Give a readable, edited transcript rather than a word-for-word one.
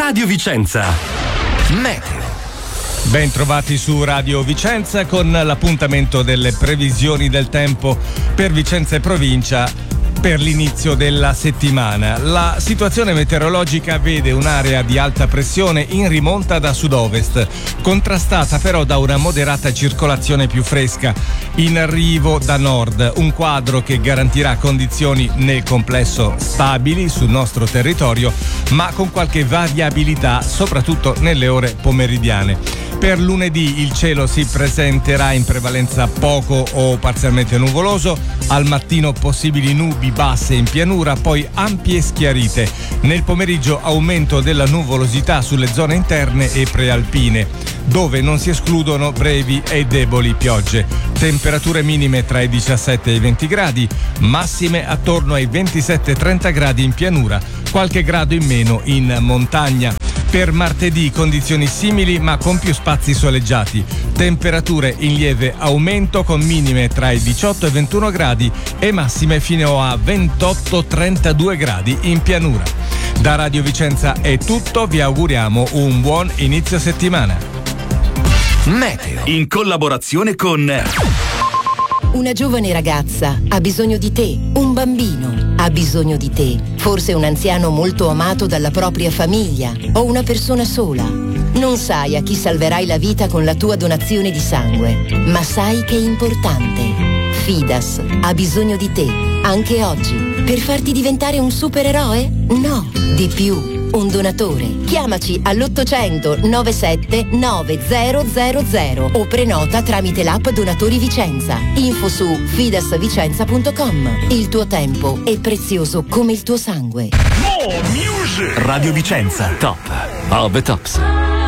Radio Vicenza. Meteo. Ben trovati su Radio Vicenza con l'appuntamento delle previsioni del tempo per Vicenza e provincia per l'inizio della settimana. La situazione meteorologica vede un'area di alta pressione in rimonta da sud-ovest, contrastata però da una moderata circolazione più fresca in arrivo da nord, un quadro che garantirà condizioni nel complesso stabili sul nostro territorio, ma con qualche variabilità soprattutto nelle ore pomeridiane. Per lunedì il cielo si presenterà in prevalenza poco o parzialmente nuvoloso, al mattino possibili nubi basse in pianura, poi ampie schiarite. Nel pomeriggio aumento della nuvolosità sulle zone interne e prealpine, dove non si escludono brevi e deboli piogge. Temperature minime tra i 17 e i 20 gradi, massime attorno ai 27-30 gradi in pianura, qualche grado in meno in montagna. Per martedì condizioni simili ma con più spazi soleggiati, temperature in lieve aumento con minime tra i 18 e 21 gradi e massime fino a 28-32 gradi in pianura. Da Radio Vicenza è tutto, vi auguriamo un buon inizio settimana. Meteo in collaborazione con... Una giovane ragazza ha bisogno di te, un bambino ha bisogno di te, forse un anziano molto amato dalla propria famiglia o una persona sola. Non sai a chi salverai la vita con la tua donazione di sangue, ma sai che è importante. Fidas ha bisogno di te, anche oggi, per farti diventare un supereroe? No, di più. Un donatore. Chiamaci all'800 97 9000 o prenota tramite l'app Donatori Vicenza. Info su fidasvicenza.com. Il tuo tempo è prezioso come il tuo sangue. Radio Vicenza, top of the tops.